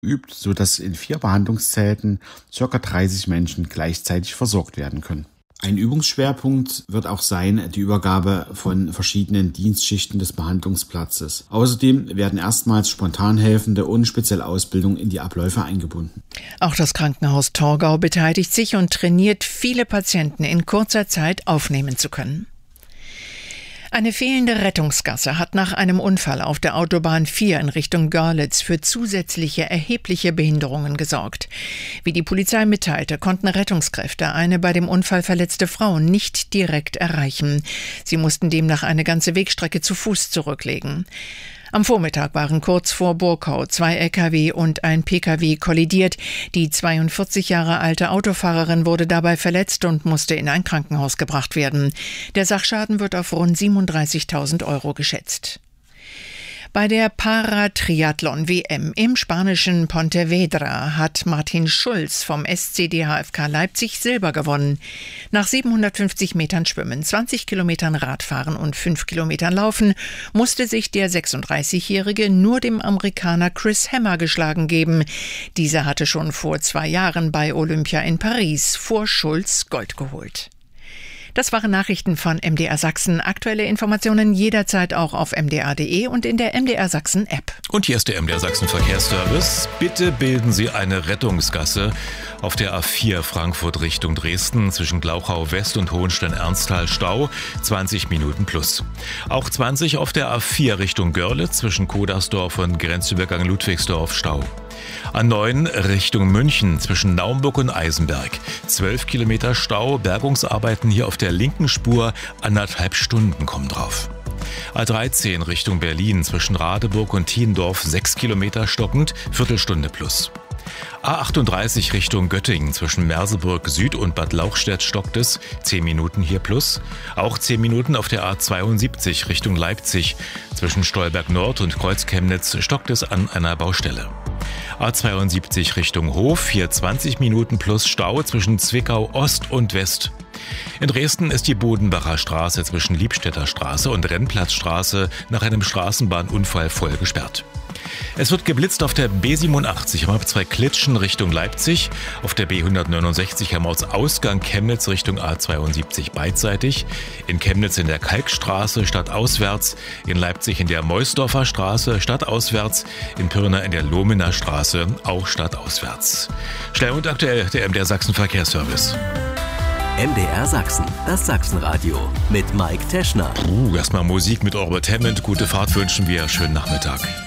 übt, sodass in 4 Behandlungszelten ca. 30 Menschen gleichzeitig versorgt werden können. Ein Übungsschwerpunkt wird auch sein die Übergabe von verschiedenen Dienstschichten des Behandlungsplatzes. Außerdem werden erstmals Spontanhelfende ohne spezielle Ausbildung in die Abläufe eingebunden. Auch das Krankenhaus Torgau beteiligt sich und trainiert, viele Patienten in kurzer Zeit aufnehmen zu können. Eine fehlende Rettungsgasse hat nach einem Unfall auf der Autobahn 4 in Richtung Görlitz für zusätzliche erhebliche Behinderungen gesorgt. Wie die Polizei mitteilte, konnten Rettungskräfte eine bei dem Unfall verletzte Frau nicht direkt erreichen. Sie mussten demnach eine ganze Wegstrecke zu Fuß zurücklegen. Am Vormittag waren kurz vor Burkau 2 Lkw und ein Pkw kollidiert. Die 42 Jahre alte Autofahrerin wurde dabei verletzt und musste in ein Krankenhaus gebracht werden. Der Sachschaden wird auf rund 37.000 € geschätzt. Bei der Paratriathlon-WM im spanischen Pontevedra hat Martin Schulz vom SC DHFK Leipzig Silber gewonnen. Nach 750 Metern Schwimmen, 20 Kilometern Radfahren und 5 Kilometern Laufen musste sich der 36-Jährige nur dem Amerikaner Chris Hammer geschlagen geben. Dieser hatte schon vor 2 Jahren bei Olympia in Paris vor Schulz Gold geholt. Das waren Nachrichten von MDR Sachsen. Aktuelle Informationen jederzeit auch auf mdr.de und in der MDR Sachsen App. Und hier ist der MDR Sachsen Verkehrsservice. Bitte bilden Sie eine Rettungsgasse auf der A4 Frankfurt Richtung Dresden zwischen Glauchau West und Hohenstein-Ernsthal Stau, 20 Minuten plus. Auch 20 auf der A4 Richtung Görlitz zwischen Kodersdorf und Grenzübergang Ludwigsdorf Stau. A9 Richtung München zwischen Naumburg und Eisenberg. 12 Kilometer Stau, Bergungsarbeiten hier auf der linken Spur, 1,5 Stunden kommen drauf. A13 Richtung Berlin zwischen Radeburg und Thiendorf, 6 Kilometer stockend, Viertelstunde plus. A38 Richtung Göttingen zwischen Merseburg Süd und Bad Lauchstädt stockt es, 10 Minuten hier plus. Auch 10 Minuten auf der A72 Richtung Leipzig zwischen Stolberg Nord und Kreuzchemnitz stockt es an einer Baustelle. A72 Richtung Hof, hier 20 Minuten plus Stau zwischen Zwickau Ost und West. In Dresden ist die Bodenbacher Straße zwischen Liebstädter Straße und Rennplatzstraße nach einem Straßenbahnunfall voll gesperrt. Es wird geblitzt auf der B87 am A2 Klitschen Richtung Leipzig, auf der B169 am Ortsausgang Chemnitz Richtung A72 beidseitig, in Chemnitz in der Kalkstraße stadtauswärts, in Leipzig in der Meusdorfer Straße stadtauswärts, in Pirna in der Lohmener Straße auch stadtauswärts. Schnell und aktuell der MDR Sachsen Verkehrsservice. MDR Sachsen, das Sachsenradio mit Mike Teschner. Erstmal Musik mit Orbit Hammond. Gute Fahrt wünschen wir. Schönen Nachmittag.